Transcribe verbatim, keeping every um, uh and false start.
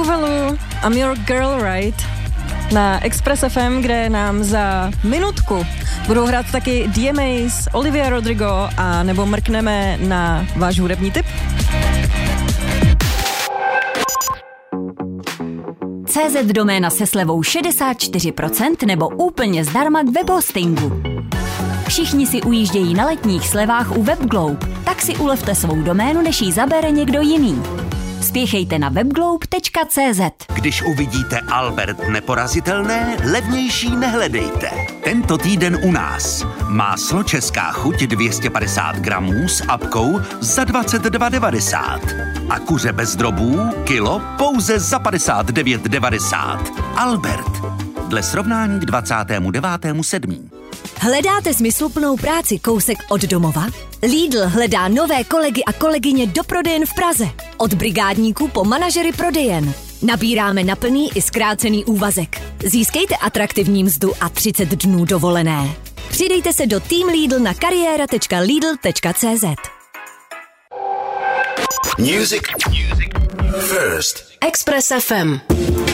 Novelu I'm Your Girl, Right? Na Express F M, kde nám za minutku budou hrát taky D M As, Olivia Rodrigo a nebo mrkneme na váš hudební tip. C Z doména se slevou šedesát čtyři procent nebo úplně zdarma k webhostingu. Všichni si ujíždějí na letních slevách u WebGlobe, tak si ulevte svou doménu, než ji zabere někdo jiný. Spěchejte na webglobe tečka cé zet. Když uvidíte Albert neporazitelné, levnější nehledejte. Tento týden u nás. Máslo Česká chuť dvě stě padesát gramů s apkou za dvacet dva devadesát. A kuře bez drobů kilo pouze za padesát devět devadesát. Albert. Dle srovnání k dvacátému devátému sedmého Hledáte smysluplnou práci kousek od domova? Lidl hledá nové kolegy a kolegyně do prodejen v Praze. Od brigádníků po manažery prodejen. Nabíráme na plný i zkrácený úvazek. Získejte atraktivní mzdu a třicet dnů dovolené. Přidejte se do Team Lidl na kariéra tečka lidl tečka cé zet. Music. Music. First. Express F M.